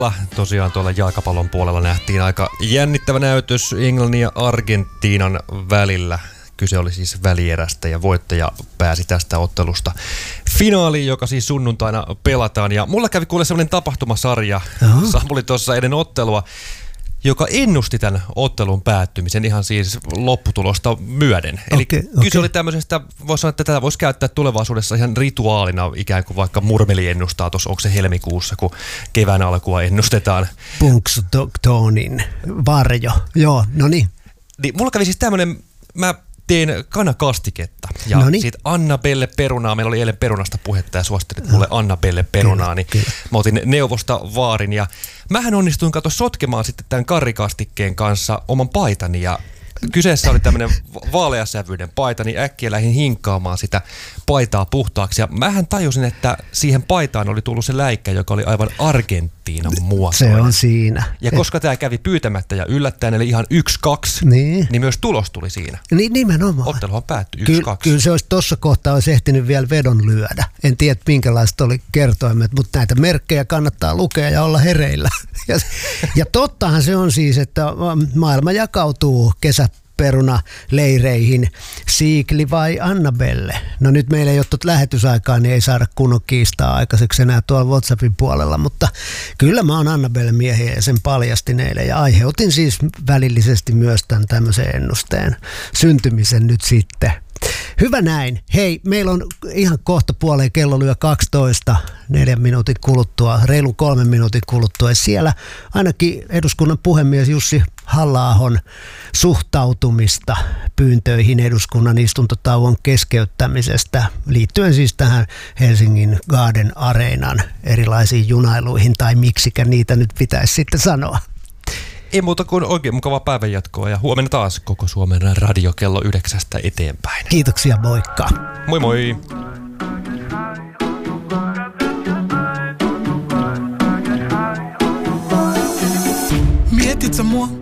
Tosiaan tuolla jalkapallon puolella nähtiin aika jännittävä näytös Englannin ja Argentiinan välillä. Kyse oli siis välierästä ja voittaja pääsi tästä ottelusta finaaliin, joka siis sunnuntaina pelataan. Ja mulla kävi kuule sellainen tapahtumasarja, Samuli tuossa ennen ottelua, joka ennusti tämän ottelun päättymisen ihan siis lopputulosta myöden. Eli kyse oli tämmöisestä, voisi sanoa, että tätä voisi käyttää tulevaisuudessa ihan rituaalina, ikään kuin vaikka Murmeli ennustaa tuossa, onko se helmikuussa, kun kevään alkua ennustetaan. Punxsutawnin varjo, joo, no niin. Mulla kävi siis tämmöinen, mä tein kanakastiketta ja siitä Annabelle perunaa, meillä oli eilen perunasta puhetta ja suosittelit mulle Annabelle perunaa, niin mä otin neuvosta vaarin ja mähän onnistuin sotkemaan sitten tämän karrikastikkeen kanssa oman paitani ja kyseessä oli tämmöinen vaaleasävyinen paita, niin äkkiä lähdin hinkkaamaan sitä paitaa puhtaaksi. Ja mähän tajusin, että siihen paitaan oli tullut se läikkä, joka oli aivan Argentiinan muotoinen. Se on siinä. Ja koska tämä kävi pyytämättä ja yllättäen, eli ihan 1-2, niin myös tulos tuli siinä. Niin, nimenomaan. Otteluhan päättyi 1-2. Kyllä se olisi tuossa kohtaa olisi ehtinyt vielä vedon lyödä. En tiedä, minkälaiset oli kertoimet, mutta näitä merkkejä kannattaa lukea ja olla hereillä. Ja tottahan se on siis, että maailma jakautuu kesäperunaleireihin, Siikli vai Annabelle. No nyt meillä ei ole lähetysaikaa, niin ei saada kunnon kiistaa aikaiseksi enää tuolla WhatsAppin puolella, mutta kyllä mä oon Annabelle miehiä ja sen paljastin eilen ja aiheutin siis välillisesti myös tämän tämmöisen ennusteen syntymisen nyt sitten. Hyvä näin. Hei, meillä on ihan kohta puoleen, kello lyö 12, 4 minuutin kuluttua, reilu 3 minuutin kuluttua. Ja siellä ainakin eduskunnan puhemies Jussi Halla-ahon suhtautumista pyyntöihin eduskunnan istuntotauon keskeyttämisestä liittyen siis tähän Helsingin Garden Areenan erilaisiin junailuihin tai miksikä niitä nyt pitäisi sitten sanoa. Ei muuta kuin oikein mukavaa päivänjatkoa ja huomenna taas koko Suomen radio kello 9 eteenpäin. Kiitoksia, moikka. Moi moi. Mietit sä mua?